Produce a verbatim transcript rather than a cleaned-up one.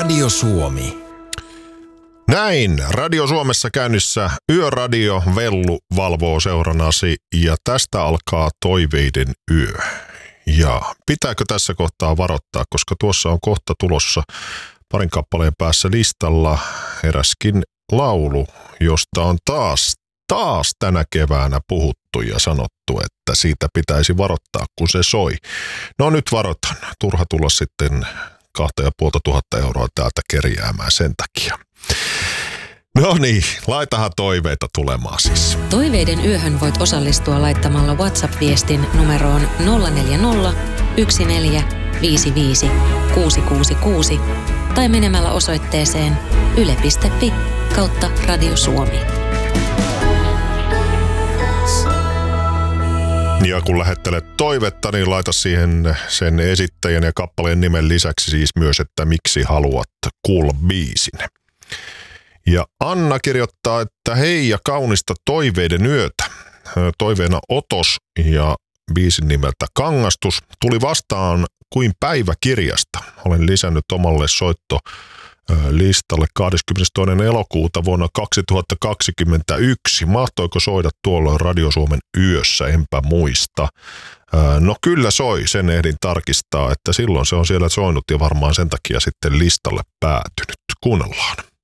Radio Suomi. Näin, Radio Suomessa käynnissä Yöradio, Vellu valvoo seuranasi ja tästä alkaa Toiveiden yö. Ja pitääkö tässä kohtaa varoittaa, koska tuossa on kohta tulossa parin kappaleen päässä listalla eräskin laulu, josta on taas, taas tänä keväänä puhuttu ja sanottu, että siitä pitäisi varoittaa, kun se soi. No nyt varoitan, turha tulla sitten kahta ja puolta tuhatta euroa täältä kerjäämään sen takia. No niin, laitahan toiveita tulemaan siis. Toiveiden yöhön voit osallistua laittamalla WhatsApp-viestin numeroon nolla neljä nolla, yksi neljä, viisi viisi, kuusi kuusi kuusi tai menemällä osoitteeseen yle piste fi kautta Radio Suomi. Ja kun lähettelet toivetta, niin laita siihen sen esittäjän ja kappaleen nimen lisäksi siis myös, että miksi haluat kuulla biisin. Ja Anna kirjoittaa, että hei ja kaunista Toiveiden yötä. Toiveena Otos ja biisin nimeltä Kangastus tuli vastaan kuin päiväkirjasta. Olen lisännyt omalle soittolistalle kahdeskymmenestoinen elokuuta vuonna kaksituhattakaksikymmentäyksi. Mahtoiko soida tuolloin Radio Suomen yössä, enpä muista. No kyllä soi, sen ehdin tarkistaa, että silloin se on siellä soinut ja varmaan sen takia sitten listalle päätynyt. Kuunnellaan.